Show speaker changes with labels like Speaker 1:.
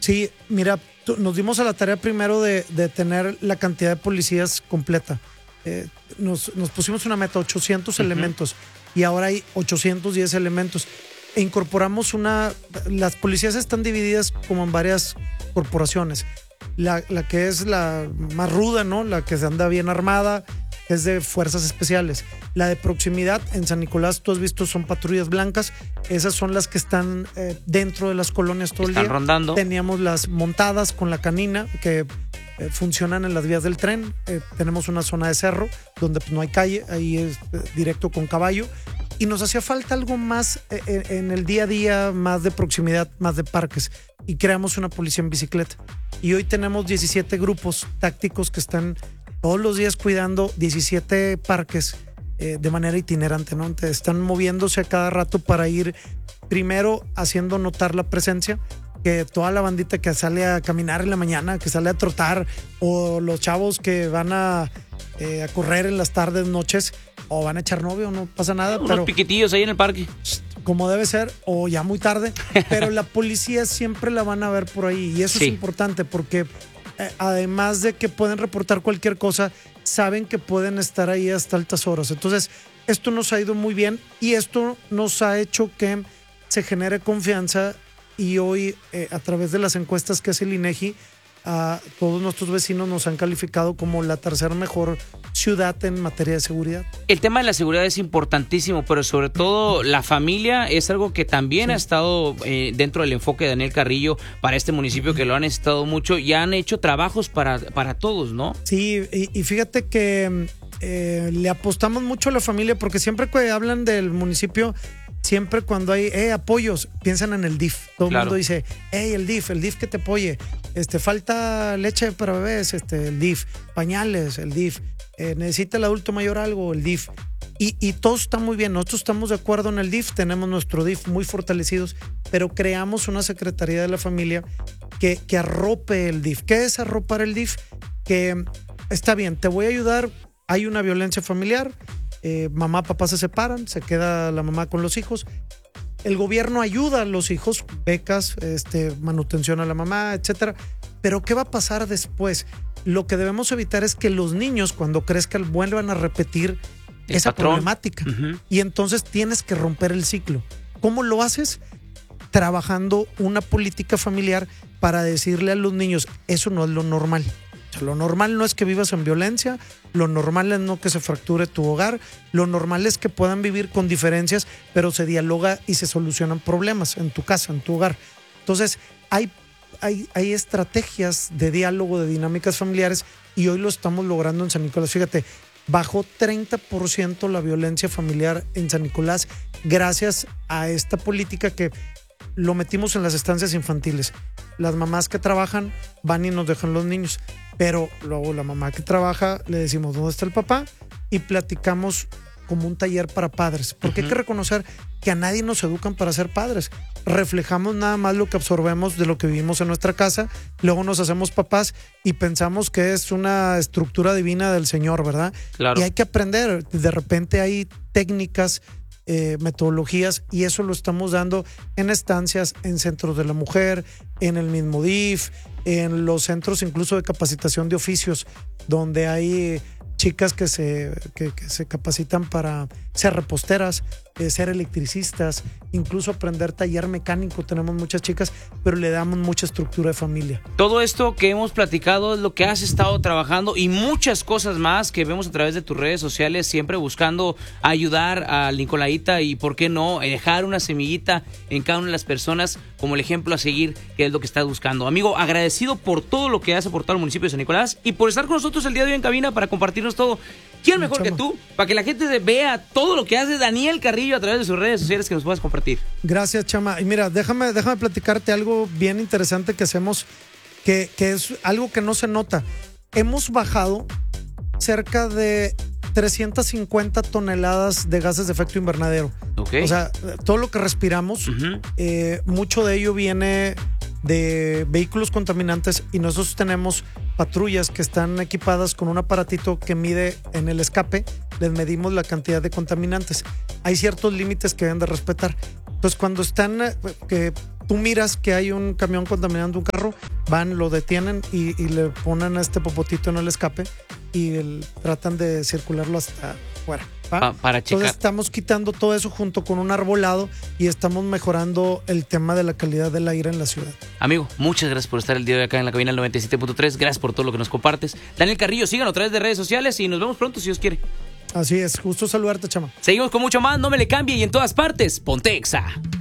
Speaker 1: Sí, mira, nos dimos a la tarea primero de tener la cantidad de policías completa. Nos pusimos una meta, 800 elementos, y ahora hay 810 elementos. E incorporamos las policías están divididas como en varias corporaciones. La que es la más ruda, ¿no? La que se anda bien armada, es de fuerzas especiales. La de proximidad, en San Nicolás, tú has visto, son patrullas blancas. Esas son las que están dentro de las colonias todo el día.
Speaker 2: Están rondando.
Speaker 1: Teníamos las montadas con la canina, que funcionan en las vías del tren. Tenemos una zona de cerro, donde pues, no hay calle, ahí es directo con caballo. Y nos hacía falta algo más en el día a día, más de proximidad, más de parques. Y creamos una policía en bicicleta. Y hoy tenemos 17 grupos tácticos que están todos los días cuidando 17 parques de manera itinerante, ¿no? Entonces, están moviéndose a cada rato para ir primero haciendo notar la presencia, que toda la bandita que sale a caminar en la mañana, que sale a trotar, o los chavos que van a correr en las tardes, noches, o van a echar novio, no pasa nada.
Speaker 2: Unos
Speaker 1: pero
Speaker 2: piquitillos ahí en el parque.
Speaker 1: Como debe ser, o ya muy tarde, pero la policía siempre la van a ver por ahí, y eso
Speaker 2: Sí.
Speaker 1: es importante porque además de que pueden reportar cualquier cosa, saben que pueden estar ahí hasta altas horas. Entonces, esto nos ha ido muy bien y esto nos ha hecho que se genere confianza, y hoy a través de las encuestas que hace el INEGI, todos nuestros vecinos nos han calificado como la tercera mejor ciudad en materia de seguridad.
Speaker 2: El tema de la seguridad es importantísimo, pero sobre todo la familia es algo que también ha estado dentro del enfoque de Daniel Carrillo para este municipio, que lo han necesitado mucho y han hecho trabajos para todos, ¿no?
Speaker 1: Sí, y fíjate que le apostamos mucho a la familia, porque siempre que hablan del municipio, siempre cuando hay apoyos, piensan en el DIF. Todo el mundo dice, el DIF que te apoye. Falta leche para bebés, el DIF. Pañales, el DIF. Necesita el adulto mayor algo, el DIF. Y todo está muy bien. Nosotros estamos de acuerdo en el DIF, tenemos nuestro DIF muy fortalecidos, pero creamos una Secretaría de la Familia que arrope el DIF. ¿Qué es arropar el DIF? Que está bien, te voy a ayudar, hay una violencia familiar, mamá, papá se separan, se queda la mamá con los hijos. El gobierno ayuda a los hijos, becas, manutención a la mamá, etcétera. Pero ¿qué va a pasar después? Lo que debemos evitar es que los niños, cuando crezcan, vuelvan a repetir esa problemática. Y entonces tienes que romper el ciclo. ¿Cómo lo haces? Trabajando una política familiar para decirle a los niños, eso no es lo normal. O sea, lo normal no es que vivas en violencia, lo normal es no que se fracture tu hogar, lo normal es que puedan vivir con diferencias, pero se dialoga y se solucionan problemas en tu casa, en tu hogar. Entonces, hay estrategias de diálogo, de dinámicas familiares, y hoy lo estamos logrando en San Nicolás. Fíjate, bajó 30% la violencia familiar en San Nicolás gracias a esta política que lo metimos en las estancias infantiles. Las mamás que trabajan van y nos dejan los niños, pero luego la mamá que trabaja le decimos dónde está el papá y platicamos como un taller para padres, porque hay que reconocer que a nadie nos educan para ser padres. Reflejamos nada más lo que absorbemos de lo que vivimos en nuestra casa, luego nos hacemos papás y pensamos que es una estructura divina del Señor, ¿verdad?
Speaker 2: Claro.
Speaker 1: Y hay que aprender. De repente hay técnicas, metodologías, y eso lo estamos dando en estancias, en centros de la mujer, en el mismo DIF, en los centros incluso de capacitación de oficios, donde hay chicas que se capacitan para ser reposteras, ser electricistas, incluso aprender taller mecánico. Tenemos muchas chicas, pero le damos mucha estructura de familia.
Speaker 2: Todo esto que hemos platicado es lo que has estado trabajando y muchas cosas más que vemos a través de tus redes sociales, siempre buscando ayudar a Nicolaita y, ¿por qué no?, dejar una semillita en cada una de las personas como el ejemplo a seguir, que es lo que estás buscando. Amigo, agradecido por todo lo que has aportado al municipio de San Nicolás y por estar con nosotros el día de hoy en cabina para compartirnos todo. ¿Quién mejor que tú? Para que la gente vea todo lo que hace Daniel Carrillo a través de sus redes sociales, que nos puedas compartir.
Speaker 1: Gracias, Chama. Y mira, déjame platicarte algo bien interesante que hacemos, que es algo que no se nota. Hemos bajado cerca de 350 toneladas de gases de efecto invernadero.
Speaker 2: Okay.
Speaker 1: O sea, todo lo que respiramos, mucho de ello viene de vehículos contaminantes, y nosotros tenemos patrullas que están equipadas con un aparatito que mide en el escape, les medimos la cantidad de contaminantes. Hay ciertos límites que deben de respetar. Entonces, cuando están tú miras que hay un camión contaminando un carro, van, lo detienen y le ponen a este popotito en el escape y tratan de circularlo hasta fuera.
Speaker 2: Para checar.
Speaker 1: Entonces estamos quitando todo eso junto con un arbolado y estamos mejorando el tema de la calidad del aire en la ciudad.
Speaker 2: Amigo, muchas gracias por estar el día de hoy acá en la cabina del 97.3. Gracias por todo lo que nos compartes. Daniel Carrillo, síganos a través de redes sociales y nos vemos pronto si Dios quiere.
Speaker 1: Así es, gusto saludarte, chama.
Speaker 2: Seguimos con mucho más, no me le cambie y en todas partes, ponte Exa.